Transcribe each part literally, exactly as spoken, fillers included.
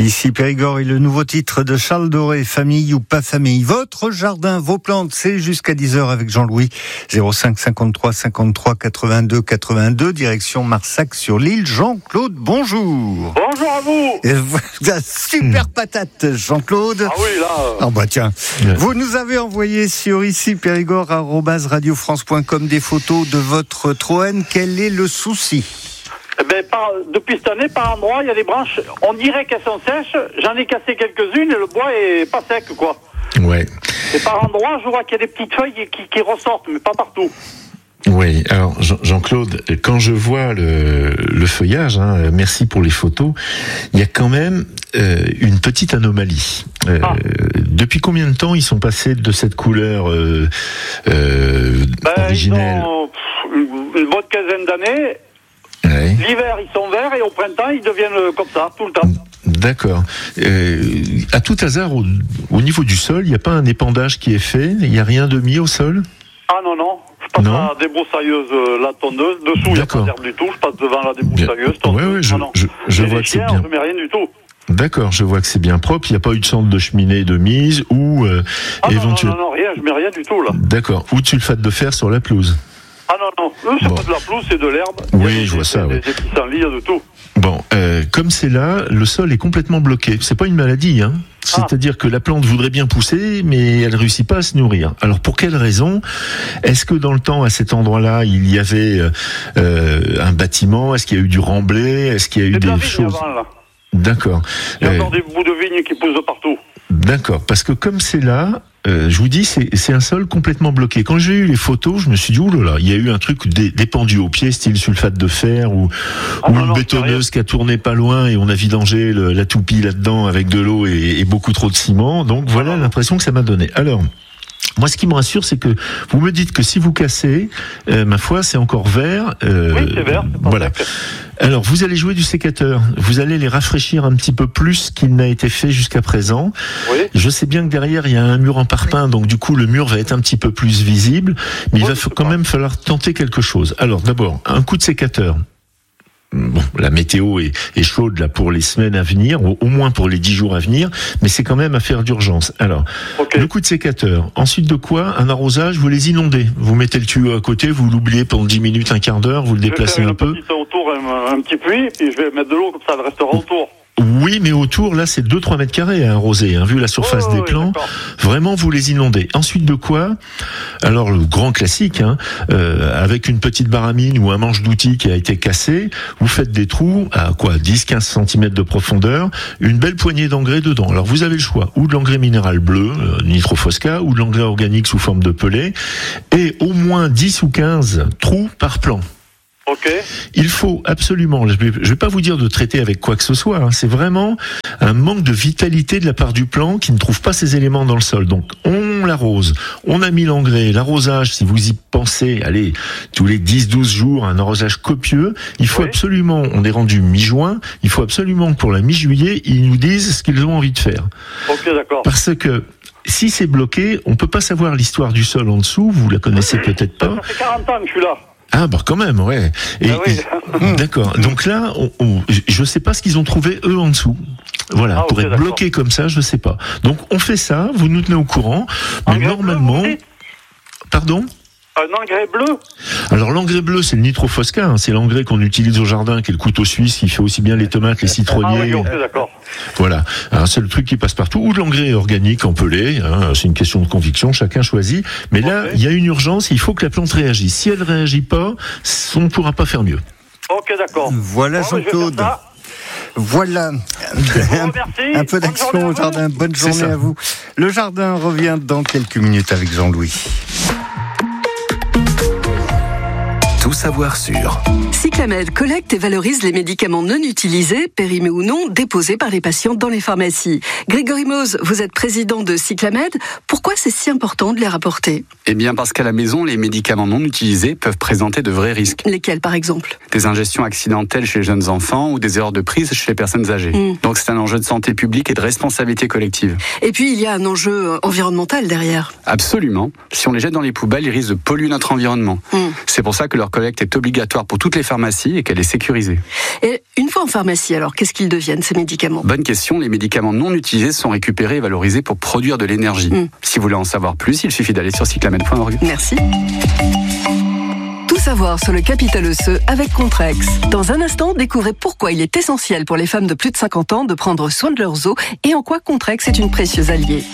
Ici Périgord et le nouveau titre de Charles Doré, Famille ou pas famille. Votre jardin, vos plantes, c'est jusqu'à dix heures avec Jean-Louis. zéro cinq cinquante-trois cinquante-trois quatre-vingt-deux quatre-vingt-deux, direction Marsac sur l'île. Jean-Claude, bonjour. Bonjour à vous. Et voilà, super patate, Jean-Claude. Ah oui, là. Ah bah tiens, ouais. Vous nous avez envoyé sur ici Périgord arobase radio france point com des photos de votre Troène. Quel est le souci? Eh ben, par, depuis cette année, par endroit, il y a des branches, on dirait qu'elles sont sèches. J'en ai cassé quelques-unes et le bois est pas sec, quoi. Ouais. Et par endroit, je vois qu'il y a des petites feuilles qui, qui ressortent, mais pas partout. Oui, alors Jean-Claude, quand je vois le, le feuillage, hein, merci pour les photos, il y a quand même euh, une petite anomalie. Euh, ah. Depuis combien de temps ils sont passés de cette couleur euh, euh, ben, originelle? Ils ont une, une bonne quinzaine d'années. Ouais. L'hiver, ils sont verts et au printemps, ils deviennent comme ça, tout le temps. D'accord. Euh, à tout hasard, au, au niveau du sol, il n'y a pas un épandage qui est fait? Il n'y a rien de mis au sol? Ah non, non. Je passe non. à la débroussailleuse, euh, la tondeuse. Dessous, il n'y a pas d'herbe du tout. Je passe devant la débroussailleuse. Oui, oui, je, non, je, je vois que c'est bien. Je ne mets rien du tout. D'accord, je vois que c'est bien propre. Il n'y a pas eu de centre de cheminée de mise ou euh, ah éventuellement. Non, non, non, rien. Je mets rien du tout là. D'accord. Ou de sulfate de fer sur la pelouse. Ah non, non, eux, c'est bon. Pas de la pelouse, c'est de l'herbe. Oui, des, je vois des, ça. Des, ouais. des petits sangliers, de tout. Bon, euh, comme c'est là, le sol est complètement bloqué. C'est pas une maladie, hein. C'est-à-dire que la plante voudrait bien pousser, mais elle réussit pas à se nourrir. Alors pour quelle raison? Est-ce que dans le temps, à cet endroit-là, il y avait euh, un bâtiment? Est-ce qu'il y a eu du remblai? Est-ce qu'il y a eu c'est des de choses avant, là. D'accord. Il y a encore euh... des bouts de vigne qui poussent de partout. D'accord, parce que comme c'est là, euh, je vous dis, c'est, c'est un sol complètement bloqué. Quand j'ai eu les photos, je me suis dit, oh là là, il y a eu un truc dé, dépendu au pied, style sulfate de fer, ou, ah, ou non, une non, bétonneuse qui a tourné pas loin et on a vidangé le, la toupie là-dedans avec de l'eau et, et beaucoup trop de ciment. Donc voilà l'impression que ça m'a donné. Alors, moi, ce qui me rassure, c'est que vous me dites que si vous cassez, euh, ma foi, c'est encore vert. Euh, oui, c'est vert. C'est voilà. Sec. Alors, vous allez jouer du sécateur. Vous allez les rafraîchir un petit peu plus qu'il n'a été fait jusqu'à présent. Oui. Je sais bien que derrière, il y a un mur en parpaing, donc du coup, le mur va être un petit peu plus visible. Mais oui, il va f- quand même falloir tenter quelque chose. Alors, d'abord, un coup de sécateur. Bon, la météo est, est chaude là pour les semaines à venir, au, au moins pour les dix jours à venir, mais c'est quand même affaire d'urgence. Alors, okay. Le coup de sécateur. Ensuite de quoi? Un arrosage, vous les inondez. Vous mettez le tuyau à côté, vous l'oubliez pendant dix minutes, un quart d'heure, vous le déplacez un peu. Je vais faire un petit autour, un, un petit puits, puis je vais mettre de l'eau, comme ça, elle restera autour. Oui, mais autour, là, c'est deux à trois mètres carrés à arroser, hein, vu la surface oh, des oui, plants. D'accord. Vraiment, vous les inondez. Ensuite de quoi? Alors, le grand classique, hein, euh, avec une petite baramine ou un manche d'outil qui a été cassé, vous faites des trous à quoi? dix à quinze centimètres de profondeur, une belle poignée d'engrais dedans. Alors, vous avez le choix, ou de l'engrais minéral bleu, euh, Nitrofosca, ou de l'engrais organique sous forme de pellet, et au moins dix ou quinze trous par plant. Okay. Il faut absolument, je ne vais pas vous dire de traiter avec quoi que ce soit, hein, c'est vraiment un manque de vitalité de la part du plant qui ne trouve pas ces éléments dans le sol. Donc on l'arrose, on a mis l'engrais, l'arrosage, si vous y pensez, allez, tous les dix à douze jours, un arrosage copieux, il faut oui. absolument, on est rendu mi-juin, il faut absolument que pour la mi-juillet, ils nous disent ce qu'ils ont envie de faire. Ok, d'accord. Parce que si c'est bloqué, on ne peut pas savoir l'histoire du sol en dessous, vous la connaissez oui, peut-être pas. Ça fait quarante ans que je suis là. Ah bah quand même, ouais. Et, ah oui. et, d'accord. Donc là, on, on, je sais pas ce qu'ils ont trouvé eux en dessous. Voilà, ah, pour okay, être d'accord. bloqué comme ça, je sais pas. Donc on fait ça, vous nous tenez au courant. Mais engrais normalement, bleu, pardon. Un engrais bleu. Alors l'engrais bleu, c'est le Nitrofosca, hein, c'est l'engrais qu'on utilise au jardin, qui est le couteau suisse, qui fait aussi bien les tomates, les citronniers. Ah oui, okay, d'accord. Voilà, alors, c'est le truc qui passe partout. Ou de l'engrais organique en pellet, hein, c'est une question de conviction, chacun choisit. Mais okay. là, il y a une urgence, il faut que la plante réagisse. Si elle ne réagit pas, on ne pourra pas faire mieux. Ok, d'accord. Voilà bon, Jean-Claude. Voilà, un, un peu d'action au jardin. Bonne journée à vous. Le jardin revient dans quelques minutes avec Jean-Louis. Tout savoir sur Cyclamed collecte et valorise les médicaments non utilisés, périmés ou non, déposés par les patients dans les pharmacies. Grégory Mose, vous êtes président de Cyclamed. Pourquoi c'est si important de les rapporter? Eh bien parce qu'à la maison, les médicaments non utilisés peuvent présenter de vrais risques. Lesquels par exemple? Des ingestions accidentelles chez les jeunes enfants ou des erreurs de prise chez les personnes âgées. Mmh. Donc c'est un enjeu de santé publique et de responsabilité collective. Et puis il y a un enjeu environnemental derrière. Absolument. Si on les jette dans les poubelles, ils risquent de polluer notre environnement. Mmh. C'est pour ça que leur collecte est obligatoire pour toutes les pharmacies pharmacie et qu'elle est sécurisée. Et une fois en pharmacie, alors, qu'est-ce qu'ils deviennent, ces médicaments ? Bonne question. Les médicaments non utilisés sont récupérés et valorisés pour produire de l'énergie. Mmh. Si vous voulez en savoir plus, il suffit d'aller sur cyclamed point org. Merci. Tout savoir sur le capital osseux avec Contrex. Dans un instant, découvrez pourquoi il est essentiel pour les femmes de plus de cinquante ans de prendre soin de leurs os et en quoi Contrex est une précieuse alliée.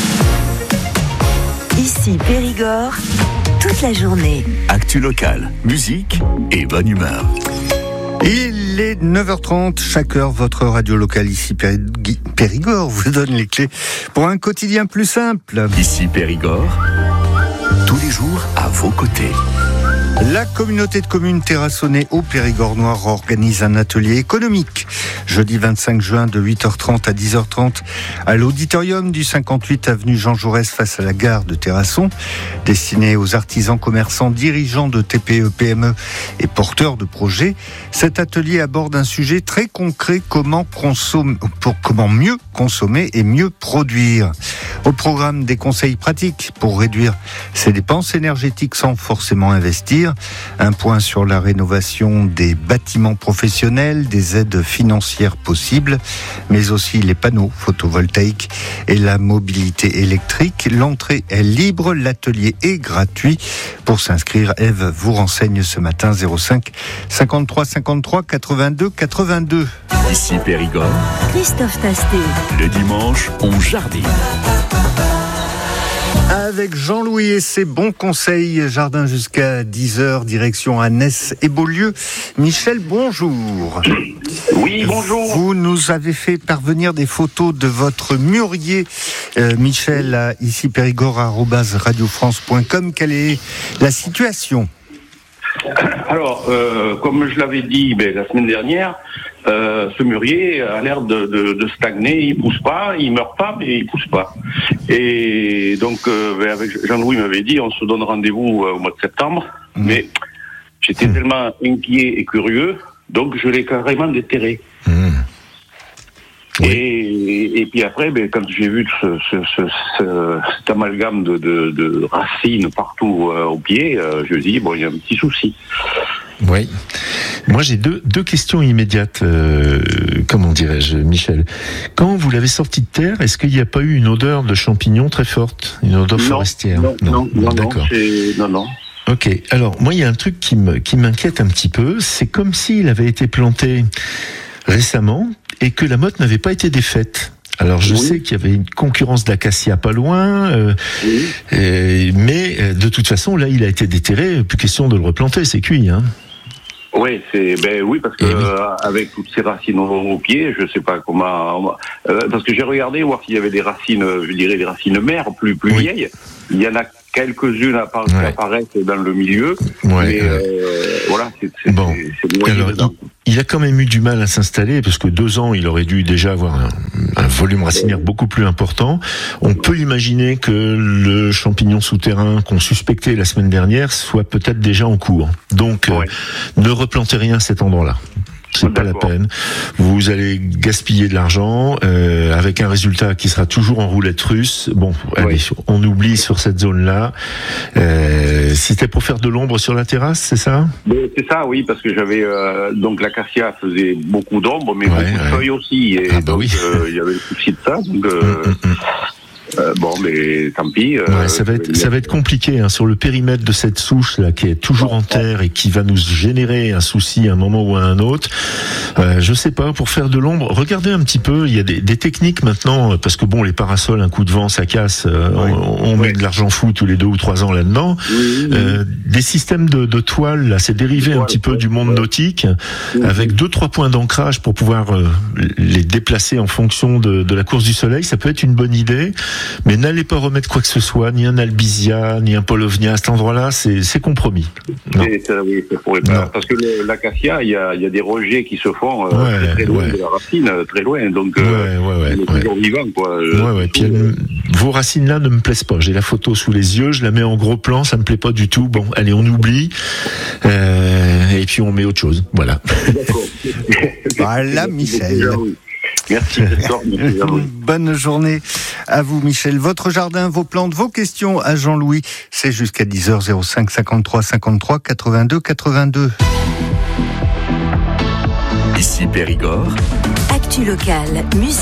Ici Périgord, toute la journée. Actu locale, musique et bonne humeur. Il est neuf heures trente, chaque heure, votre radio locale ici Périgord vous donne les clés pour un quotidien plus simple. Ici Périgord, tous les jours à vos côtés. La communauté de communes terrassonnée au Périgord Noir organise un atelier économique jeudi vingt-cinq juin de huit heures trente à dix heures trente à l'auditorium du cinquante-huit avenue Jean Jaurès face à la gare de Terrasson, destiné aux artisans, commerçants, dirigeants de T P E, P M E et porteurs de projets. Cet atelier aborde un sujet très concret, comment consommer, pour comment mieux consommer et mieux produire. Au programme, des conseils pratiques pour réduire ses dépenses énergétiques sans forcément investir. Un point sur la rénovation des bâtiments professionnels, des aides financières possibles, mais aussi les panneaux photovoltaïques et la mobilité électrique. L'entrée est libre, l'atelier est gratuit. Pour s'inscrire, Ève vous renseigne ce matin zéro cinq cinquante-trois cinquante-trois quatre-vingt-deux quatre-vingt-deux. Ici Périgord, Christophe Tastet. le dimanche, on jardine. Avec Jean-Louis et ses bons conseils, jardin jusqu'à dix heures, direction Annès et Beaulieu. Michel, bonjour. Oui, bonjour. Vous nous avez fait parvenir des photos de votre mûrier, euh, Michel, à ici périgord arobase radio france point com. Quelle est la situation ? Alors, euh, comme je l'avais dit ben, la semaine dernière, euh, ce mûrier a l'air de, de, de stagner, il pousse pas, il meurt pas, mais il pousse pas. Et donc, euh, ben, avec Jean-Louis m'avait dit, on se donne rendez-vous euh, au mois de septembre, mmh. mais j'étais mmh. tellement inquiet et curieux, donc je l'ai carrément déterré. Mmh. Oui. Et, et puis après, ben, quand j'ai vu ce, ce, ce, ce, cet amalgame de, de, de racines partout euh, au pied, euh, je me dis, bon, il y a un petit souci. Oui. Moi, j'ai deux, deux questions immédiates. Euh, comment dirais-je, Michel ? Quand vous l'avez sorti de terre, est-ce qu'il n'y a pas eu une odeur de champignons très forte ? Une odeur non, forestière ? Non, non, non, non, d'accord. Non, non. Ok. Alors, moi, il y a un truc qui me, qui m'inquiète un petit peu. C'est comme s'il avait été planté récemment et que la motte n'avait pas été défaite. Alors je oui. sais qu'il y avait une concurrence d'acacia pas loin, euh, oui. euh, mais euh, de toute façon là il a été déterré, plus question de le replanter, c'est cuit. Hein. Oui, c'est ben oui parce que oui. Euh, avec toutes ces racines au, au pied, je sais pas comment euh, parce que j'ai regardé voir s'il y avait des racines, je dirais des racines mères plus plus oui. vieilles. Il y en a quelques-unes appara- ouais. qui apparaissent dans le milieu, ouais, mais ouais. Euh, voilà, c'est, c'est, bon. c'est, c'est moyen Alors, dedans. Il, il a quand même eu du mal à s'installer parce que deux ans, il aurait dû déjà avoir un, un volume racinaire beaucoup plus important. On peut imaginer que le champignon souterrain qu'on suspectait la semaine dernière soit peut-être déjà en cours. Donc, ouais. euh, ne replantez rien à cet endroit-là. C'est ah, pas d'accord. la peine. Vous allez gaspiller de l'argent euh, avec un résultat qui sera toujours en roulette russe. Bon, oui. allez, on oublie sur cette zone-là. Euh, c'était pour faire de l'ombre sur la terrasse, c'est ça ? Mais c'est ça, oui, parce que j'avais euh, donc l'acacia faisait beaucoup d'ombre, mais ouais, beaucoup ouais. de feuilles aussi. Et ah bah donc, oui. euh, il y avait le souci de ça. Donc, euh, mm, mm, mm. Euh, bon, mais tant pis. Euh, ouais, ça va être, ça va être compliqué hein, sur le périmètre de cette souche là qui est toujours en terre et qui va nous générer un souci à un moment ou à un autre. Euh, je sais pas, pour faire de l'ombre, regardez un petit peu. Il y a des, des techniques maintenant parce que bon, les parasols, un coup de vent, ça casse. Euh, oui. On, on oui. met de l'argent fou tous les deux ou trois ans là-dedans. Oui, oui, euh, oui. Des systèmes de, de toile, là, c'est dérivé un petit peu du monde nautique, oui. avec deux trois points d'ancrage pour pouvoir euh, les déplacer en fonction de, de la course du soleil. Ça peut être une bonne idée. Mais n'allez pas remettre quoi que ce soit, ni un albizia, ni un paulownia. À cet endroit-là, c'est, c'est compromis. Non. Et ça, oui, ça pourrait pas. Parce que le, l'acacia, il y a, il y a des rejets qui se font euh, ouais, très, très loin ouais. de la racine, très loin. Donc, ouais, euh, ouais, ouais, c'est toujours ouais. vivant, quoi. Ouais, ouais. Puis elle, vos racines-là ne me plaisent pas. J'ai la photo sous les yeux, je la mets en gros plan, ça me plaît pas du tout. Bon, allez, on oublie. Euh, et puis on met autre chose. Voilà. D'accord. Voilà, Michel. Merci. Bonne journée à vous, Michel. Votre jardin, vos plantes, vos questions à Jean-Louis. C'est jusqu'à dix heures, zéro cinq cinquante-trois cinquante-trois quatre-vingt-deux quatre-vingt-deux. Ici Périgord. Actu locale, musique.